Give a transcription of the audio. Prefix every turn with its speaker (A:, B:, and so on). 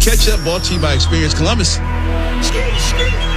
A: Catch up brought to you by Experience Columbus.